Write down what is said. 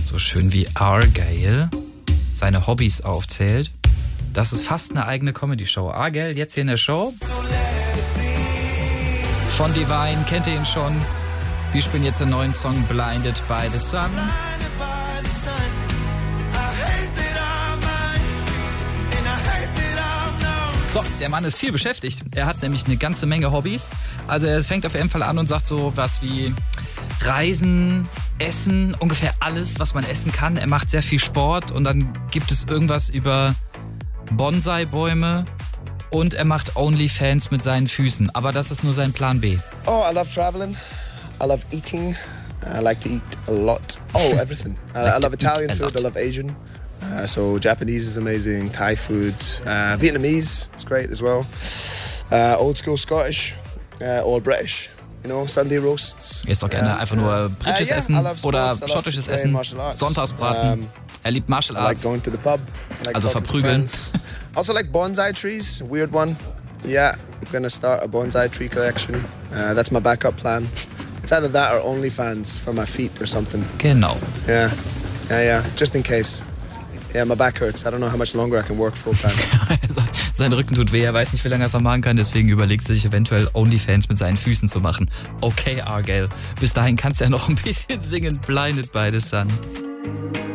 So schön wie Argyle seine Hobbys aufzählt. Das ist fast eine eigene Comedy-Show. Argyle jetzt hier in der Show. Von Divine, kennt ihr ihn schon? Wir spielen jetzt den neuen Song Blinded by the Sun. So, der Mann ist viel beschäftigt. Er hat nämlich eine ganze Menge Hobbys. Also er fängt auf jeden Fall an und sagt so was wie Reisen, Essen, ungefähr alles, was man essen kann. Er macht sehr viel Sport und dann gibt es irgendwas über Bonsai-Bäume und er macht OnlyFans mit seinen Füßen. Aber das ist nur sein Plan B. Oh, I love traveling. I love eating. I like to eat a lot. Oh, everything. I love Italian food. I love Asian. So Japanese is amazing. Thai food. Vietnamese is great as well. Old school Scottish or British. You know, Sunday roasts. Isst doch gerne einfach nur britisches Essen oder schottisches Essen, Sonntagsbraten. Er liebt Martial Arts. I like going to the pub. I like also verprügeln. Also like bonsai trees, weird one. Yeah, I'm gonna start a bonsai tree collection. That's my backup plan. It's either that or OnlyFans for my feet or something. Genau. Yeah, just in case. Yeah, my back hurts. I don't know how much longer I can work full time. Sein Rücken tut weh, er weiß nicht, wie lange er es noch machen kann, deswegen überlegt er sich eventuell OnlyFans mit seinen Füßen zu machen. Okay, Argyle, bis dahin kannst du ja noch ein bisschen singen, Blinded by the Sun.